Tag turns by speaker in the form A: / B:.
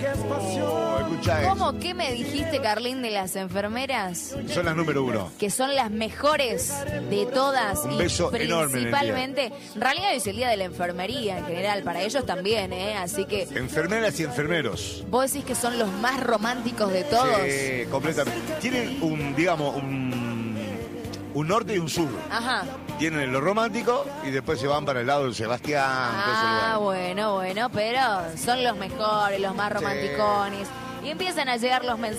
A: Escucha
B: ¿Cómo que me dijiste, Carlín, de las enfermeras?
A: Son las número 1.
B: Que son las mejores de todas.
A: Un
B: y
A: beso enorme en el día.
B: principalmente, en realidad es el día de la enfermería en general, para ellos también, así que
A: Enfermeras y enfermeros.
B: vos decís que son los más románticos de todos.
A: Sí, completamente. Tienen un norte y un sur.
B: Ajá.
A: Tienen lo romántico y después se van para el lado de Sebastián. todo ese lugar.
B: Bueno, pero son los mejores, los más romanticones. Y empiezan a llegar los mensajes.